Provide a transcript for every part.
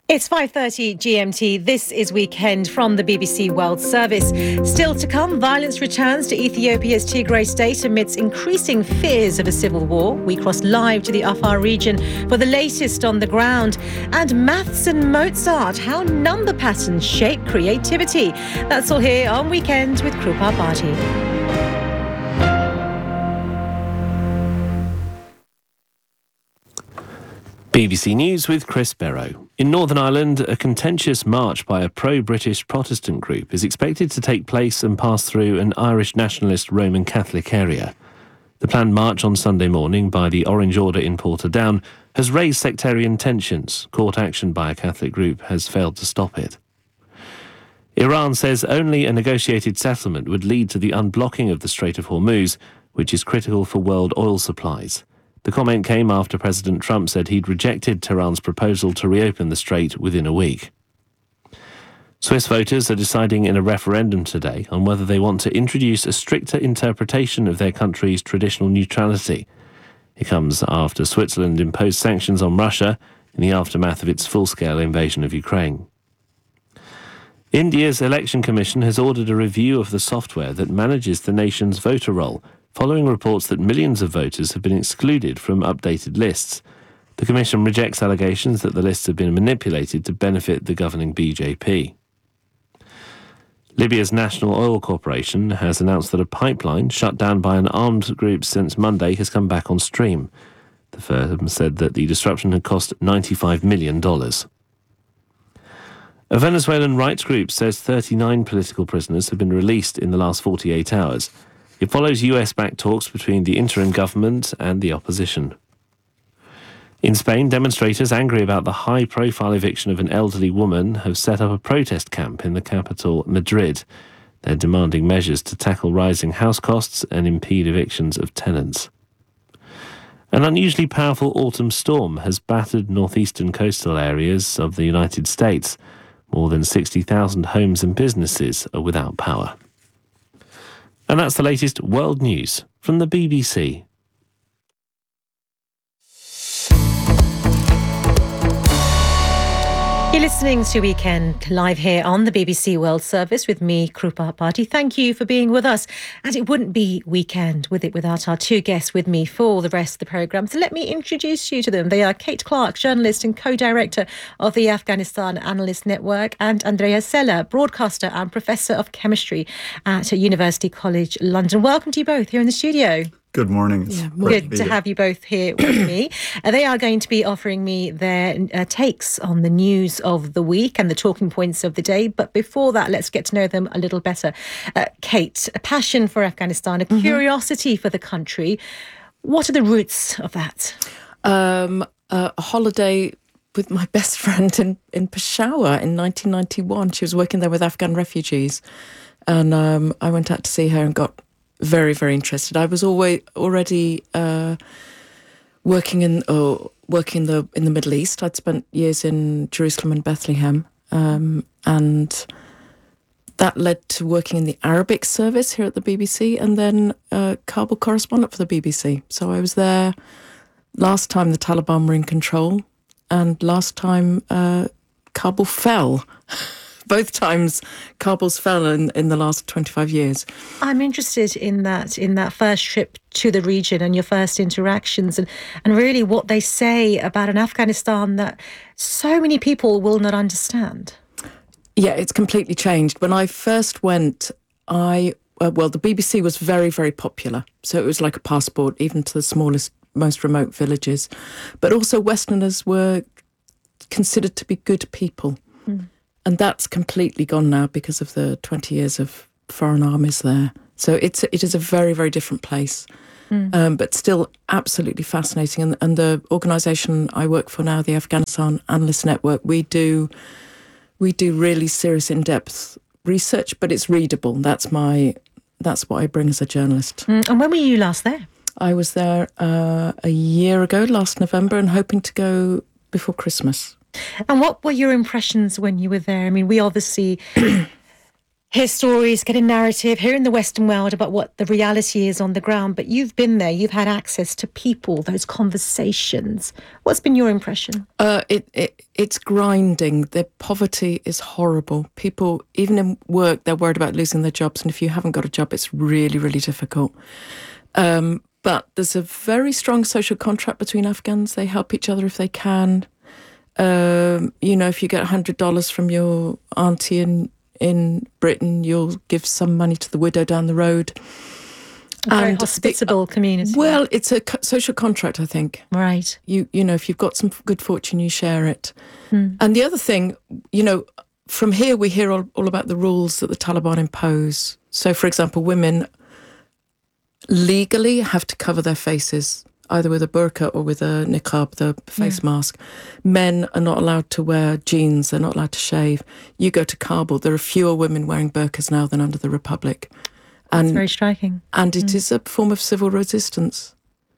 It's 5:30 GMT. This is Weekend from the BBC World Service. Still to come, violence returns to Ethiopia's Tigray state amidst increasing fears of a civil war. We cross live to the Afar region for the latest on the ground. And maths and Mozart, how number patterns shape creativity. That's all here on Weekend with Krupa Bhati. BBC News with Chris Barrow. In Northern Ireland, a contentious march by a pro-British Protestant group is expected to take place and pass through an Irish nationalist Roman Catholic area. The planned march on Sunday morning by the Orange Order in Portadown has raised sectarian tensions. Court action by a Catholic group has failed to stop it. Iran says only a negotiated settlement would lead to the unblocking of the Strait of Hormuz, which is critical for world oil supplies. The comment came after President Trump said he'd rejected Tehran's proposal to reopen the strait within a week. Swiss voters are deciding in a referendum today on whether they want to introduce a stricter interpretation of their country's traditional neutrality. It comes after Switzerland imposed sanctions on Russia in the aftermath of its full-scale invasion of Ukraine. India's Election Commission has ordered a review of the software that manages the nation's voter roll, following reports that millions of voters have been excluded from updated lists. The Commission rejects allegations that the lists have been manipulated to benefit the governing BJP. Libya's National Oil Corporation has announced that a pipeline shut down by an armed group since Monday has come back on stream. The firm said that the disruption had cost $95 million. A Venezuelan rights group says 39 political prisoners have been released in the last 48 hours. It follows US-backed talks between the interim government and the opposition. In Spain, demonstrators angry about the high-profile eviction of an elderly woman have set up a protest camp in the capital, Madrid. They're demanding measures to tackle rising house costs and impede evictions of tenants. An unusually powerful autumn storm has battered northeastern coastal areas of the United States. More than 60,000 homes and businesses are without power. And that's the latest world news from the BBC. You're listening to Weekend live here on the BBC World Service with me, Krupa Bhati. Thank you for being with us. And it wouldn't be Weekend with it without our two guests with me for the rest of the programme. So let me introduce you to them. They are Kate Clark, journalist and co-director of the Afghanistan Analyst Network, and Andrea Sella, broadcaster and professor of chemistry at University College London. Welcome to you both here in the studio. Good morning. Good to have you both here with me. They are going to be offering me their takes on the news of the week and the talking points of the day. But before that, let's get to know them a little better. Kate, a passion for Afghanistan, a curiosity for the country. What are the roots of that? A holiday with my best friend in Peshawar in 1991. She was working there with Afghan refugees. And I went out to see her and got very, very interested. I was already working in the Middle East. I'd spent years in Jerusalem and Bethlehem, and that led to working in the Arabic service here at the BBC, and then Kabul correspondent for the BBC. So I was there last time the Taliban were in control, and last time Kabul fell. Both times Kabul's fell in the last 25 years. I'm interested in that first trip to the region and your first interactions and really what they say about an Afghanistan that so many people will not understand. Yeah, it's completely changed. When I first went, the BBC was very, very popular. So it was like a passport, even to the smallest, most remote villages. But also Westerners were considered to be good people. And that's completely gone now because of the 20 years of foreign armies there. So it is a very, very different place, but still absolutely fascinating. And the organisation I work for now, the Afghanistan Analyst Network, we do really serious, in-depth research, but it's readable. That's what I bring as a journalist. And when were you last there? I was there a year ago, last November, and hoping to go before Christmas. And what were your impressions when you were there? I mean, we obviously hear stories, get a narrative here in the Western world about what the reality is on the ground. But you've been there, you've had access to people, those conversations. What's been your impression? It's grinding. The poverty is horrible. People, even in work, they're worried about losing their jobs. And if you haven't got a job, it's really, really difficult. But there's a very strong social contract between Afghans. They help each other if they can. If you get $100 from your auntie in Britain, you'll give some money to the widow down the road. A very hospitable community. Well, it's a social contract, I think. Right. If you've got some good fortune, you share it. And the other thing, from here we hear all about the rules that the Taliban impose. So, for example, women legally have to cover their faces, either with a burqa or with a niqab, the face mask. Men are not allowed to wear jeans. They're not allowed to shave. You go to Kabul, there are fewer women wearing burqas now than under the Republic. That's very striking. And it is a form of civil resistance.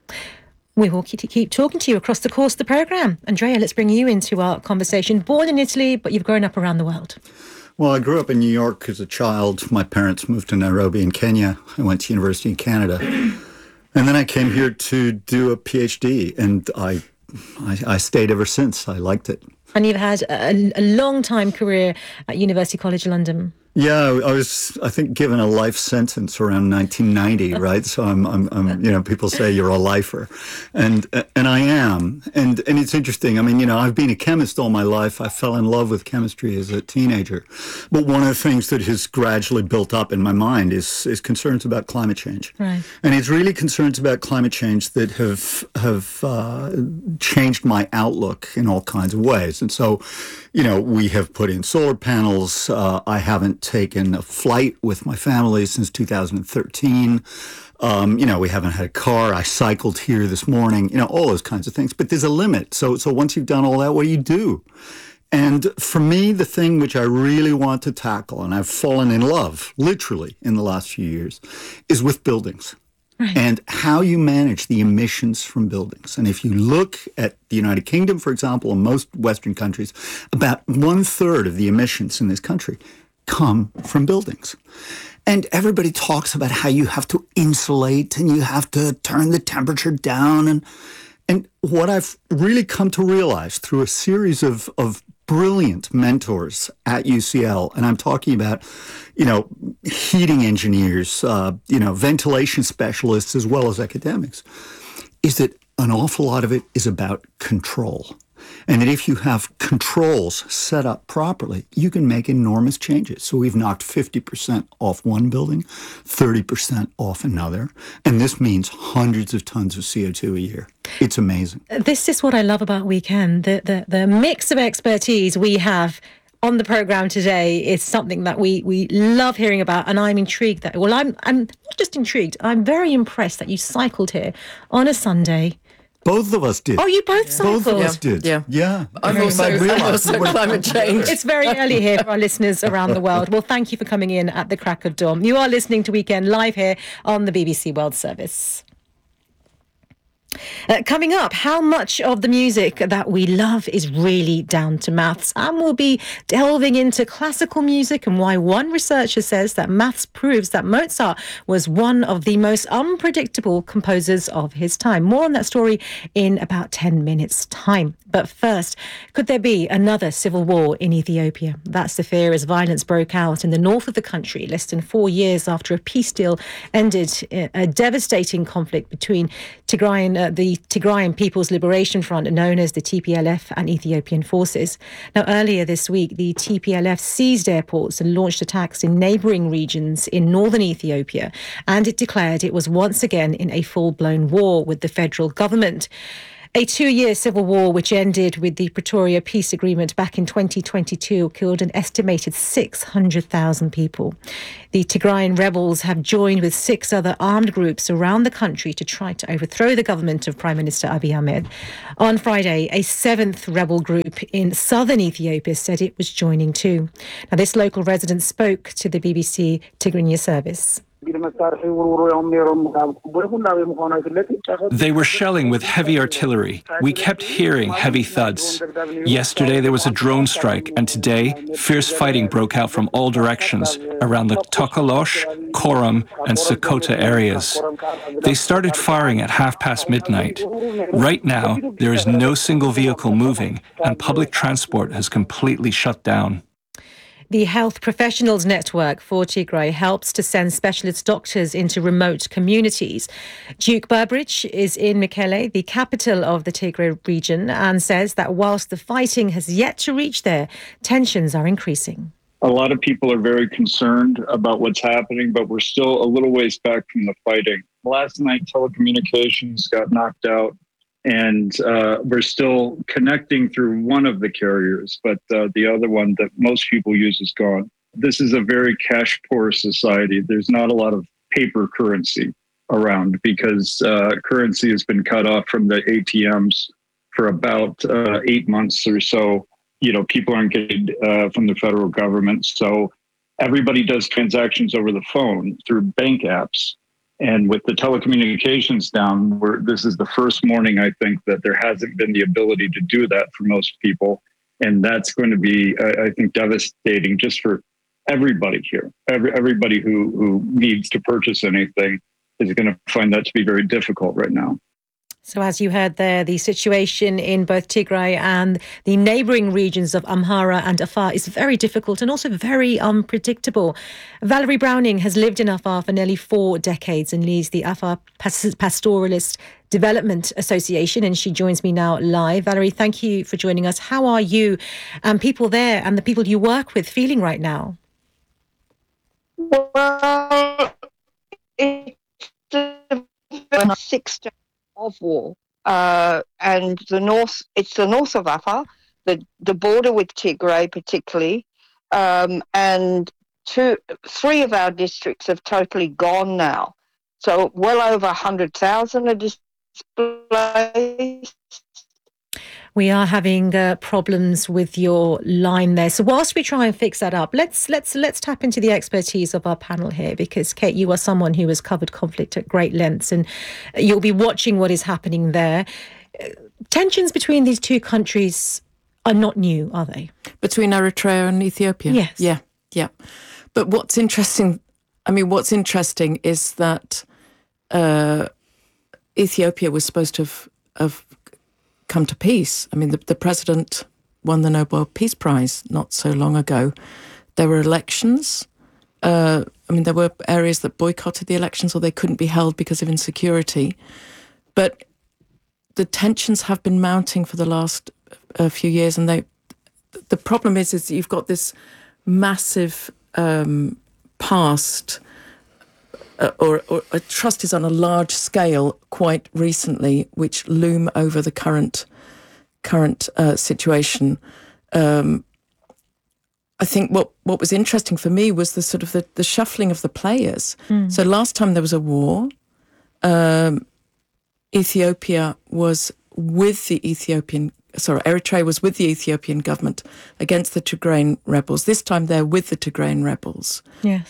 We will keep talking to you across the course of the programme. Andrea, let's bring you into our conversation. Born in Italy, but you've grown up around the world. Well, I grew up in New York as a child. My parents moved to Nairobi in Kenya. I went to university in Canada. And then I came here to do a PhD, and I stayed ever since. I liked it. And you've had a long-time career at University College London. Yeah, I was, I think, given a life sentence around 1990, right? So I'm people say you're a lifer, and I am, and it's interesting. I mean, I've been a chemist all my life. I fell in love with chemistry as a teenager, but one of the things that has gradually built up in my mind is concerns about climate change, right? And it's really concerns about climate change that have changed my outlook in all kinds of ways, and so. We have put in solar panels. I haven't taken a flight with my family since 2013. We haven't had a car. I cycled here this morning, all those kinds of things. But there's a limit. So once you've done all that, what do you do? And for me, the thing which I really want to tackle, and I've fallen in love, literally, in the last few years, is with buildings. Right. And how you manage the emissions from buildings. And if you look at the United Kingdom, for example, and most Western countries, about 1/3 of the emissions in this country come from buildings. And everybody talks about how you have to insulate and you have to turn the temperature down. And what I've really come to realize through a series of brilliant mentors at UCL, and I'm talking about, heating engineers, ventilation specialists, as well as academics, is that an awful lot of it is about control. And that if you have controls set up properly, you can make enormous changes. So we've knocked 50% off one building, 30% off another. And this means hundreds of tons of CO2 a year. It's amazing. This is what I love about Weekend. The mix of expertise we have on the programme today is something that we love hearing about. And I'm intrigued that, I'm not just intrigued, I'm very impressed that you cycled here on a Sunday. Both of us did. Oh, you both cycled? Both of us did. Yeah. I'm also climate change. It's very early here for our listeners around the world. Well, thank you for coming in at the crack of dawn. You are listening to Weekend live here on the BBC World Service. Coming up, how much of the music that we love is really down to maths? And we'll be delving into classical music and why one researcher says that maths proves that Mozart was one of the most unpredictable composers of his time. More on that story in about 10 minutes' time. But first, could there be another civil war in Ethiopia? That's the fear as violence broke out in the north of the country less than 4 years after a peace deal ended a devastating conflict between the Tigrayan People's Liberation Front, known as the TPLF, and Ethiopian forces. Now, earlier this week, the TPLF seized airports and launched attacks in neighbouring regions in northern Ethiopia, and it declared it was once again in a full-blown war with the federal government. A 2-year civil war, which ended with the Pretoria Peace Agreement back in 2022, killed an estimated 600,000 people. The Tigrayan rebels have joined with 6 other armed groups around the country to try to overthrow the government of Prime Minister Abiy Ahmed. On Friday, a 7th rebel group in southern Ethiopia said it was joining too. Now, this local resident spoke to the BBC Tigrinya service. They were shelling with heavy artillery. We kept hearing heavy thuds. Yesterday there was a drone strike, and today fierce fighting broke out from all directions around the Tokolosh, Korum, and Sokoto areas. They started firing at midnight. Right now, there is no single vehicle moving, and public transport has completely shut down. The Health Professionals Network for Tigray helps to send specialist doctors into remote communities. Duke Burbridge is in Mekelle, the capital of the Tigray region, and says that whilst the fighting has yet to reach there, tensions are increasing. A lot of people are very concerned about what's happening, but we're still a little ways back from the fighting. Last night, telecommunications got knocked out, and we're still connecting through one of the carriers, but the other one that most people use is gone. This is a very cash-poor society. There's not a lot of paper currency around because currency has been cut off from the ATMs for about 8 months or so. You know, people aren't getting from the federal government. So everybody does transactions over the phone through bank apps. And with the telecommunications down, this is the first morning, I think, that there hasn't been the ability to do that for most people. And that's going to be, I think, devastating just for everybody here. Everybody who needs to purchase anything is going to find that to be very difficult right now. So as you heard there, the situation in both Tigray and the neighbouring regions of Amhara and Afar is very difficult and also very unpredictable. Valerie Browning has lived in Afar for nearly 4 decades and leads the Afar Pastoralist Development Association, and she joins me now live. Valerie, thank you for joining us. How are you and people there and the people you work with feeling right now? Well, it's a 6 days of war, and it's the north of Afar, the border with Tigray particularly, and 3 of our districts have totally gone now. So well over 100,000 are displaced. We are having problems with your line there. So whilst we try and fix that up, let's tap into the expertise of our panel here, because Kate, you are someone who has covered conflict at great lengths, and you'll be watching what is happening there. Tensions between these 2 countries are not new, are they? Between Eritrea and Ethiopia? Yes. Yeah. But what's interesting is that Ethiopia was supposed to have come to peace. I mean, the president won the Nobel Peace Prize not so long ago. There were elections. There were areas that boycotted the elections or they couldn't be held because of insecurity. But the tensions have been mounting for the last few years, and the problem is you've got this massive past, or trust is on a large scale quite recently, which loom over the current situation. I think what was interesting for me was the sort of the shuffling of the players. So last time there was a war, Eritrea was with the Ethiopian government against the Tigrayan rebels. This time they're with the Tigrayan rebels. Yes.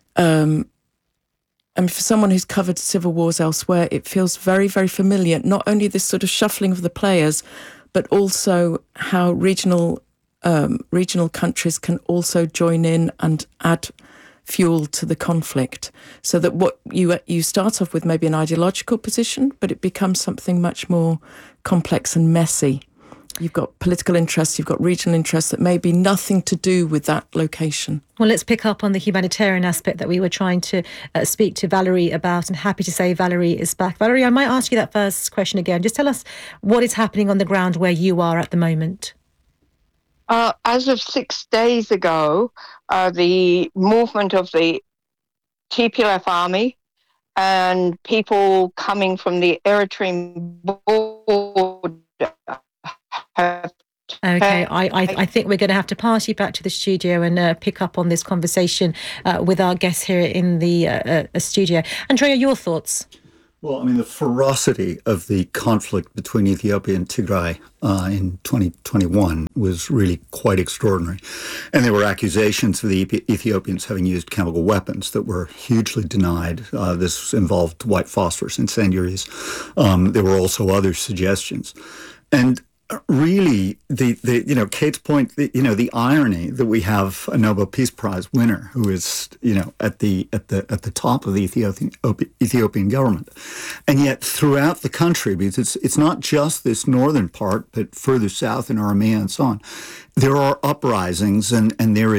And for someone who's covered civil wars elsewhere, it feels very, very familiar. Not only this sort of shuffling of the players, but also how regional countries can also join in and add fuel to the conflict. So that what you start off with maybe an ideological position, but it becomes something much more complex and messy. You've got political interests, you've got regional interests that may be nothing to do with that location. Well, let's pick up on the humanitarian aspect that we were trying to speak to Valerie about, and happy to say Valerie is back. Valerie, I might ask you that first question again. Just tell us what is happening on the ground where you are at the moment. As of 6 days ago, the movement of the TPLF army and people coming from the Eritrean border have... Okay, I think we're going to have to pass you back to the studio and pick up on this conversation with our guests here in the studio. Andrea, your thoughts? Well, I mean, the ferocity of the conflict between Ethiopia and Tigray in 2021 was really quite extraordinary. And there were accusations of the Ethiopians having used chemical weapons that were hugely denied. This involved white phosphorus incendiaries. There were also other suggestions. And really, Kate's point, the irony that we have a Nobel Peace Prize winner who is, at the top of the Ethiopian government, and yet throughout the country, because it's not just this northern part, but further south in Oromia and so on, there are uprisings and there